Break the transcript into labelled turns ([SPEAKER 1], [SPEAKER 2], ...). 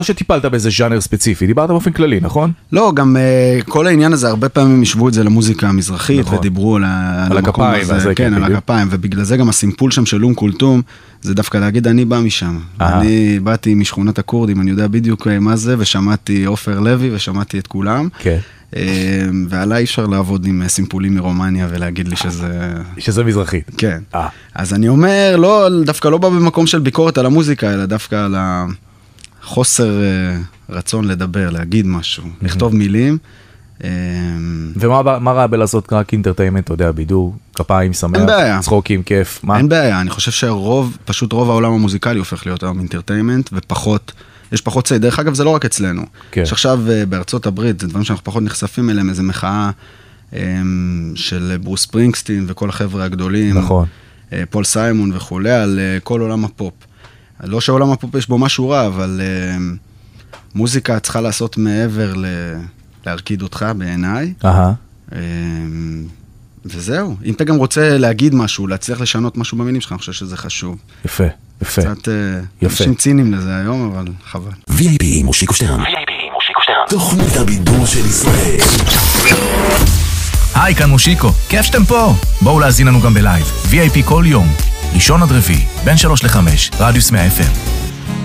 [SPEAKER 1] שטיפלת באיזה ז'אנר ספציפי, דיברת באופן כללי, נכון?
[SPEAKER 2] לא, גם כל העניין הזה, הרבה פעמים ישבו את זה למוזיקה המזרחית, ודיברו על
[SPEAKER 1] הכפיים,
[SPEAKER 2] כן, על הכפיים, ובגלל זה גם הסימפול שם של כולתום, זה דווקא להגיד, אני בא משם. אני באתי משכונת הכורדים, אני יודע בדיוק מה זה, ושמעתי עופר לוי, ושמעתי את כולם.
[SPEAKER 1] כן.
[SPEAKER 2] ועליי אפשר לעבוד עם סימפולים מרומניה, ולהגיד לי
[SPEAKER 1] שזה מזרחית.
[SPEAKER 2] כן. אז אני אומר, דווקא לא בא במקום של ביקורת על המוזיקה, אלא דווקא על חוסר רצון לדבר, להגיד משהו, לכתוב מילים.
[SPEAKER 1] ומה רע בלעשות רק אינטרטיימנט, אתה יודע, בידור, כפיים, שמח, צחוקים, כיף, מה?
[SPEAKER 2] אין בעיה, אני חושב פשוט רוב העולם המוזיקלי הופך להיות היום אינטרטיימנט, יש פחות צי, דרך אגב זה לא רק אצלנו. יש עכשיו בארצות הברית, זה דברים שאנחנו פחות נחשפים אליהם, איזו מחאה של ברוס ספרינגסטין וכל החבר'ה הגדולים,
[SPEAKER 1] נכון.
[SPEAKER 2] פול סיימון וכו', על כל עולם הפופ. לא שעולם הפופ יש בו משהו רע, אבל מוזיקה צריכה לעשות מעבר להרקיד אותך בעיניי. וזהו. אם אתה גם רוצה להגיד משהו, להצליח לשנות משהו במילים שלך, אני חושב שזה חשוב.
[SPEAKER 1] יפה, יפה.
[SPEAKER 2] קצת אנשים צינים לזה היום, אבל חבל.
[SPEAKER 3] VIP עם מושיקו שטרן. תוכנית הבידור של ישראל.
[SPEAKER 4] היי, כאן מושיקו. כיף שאתם פה. בואו להזין לנו גם בלייב. VIP כל יום. ראשון עד רביעי, בין 3 ל-5, רדיוס 100 FM.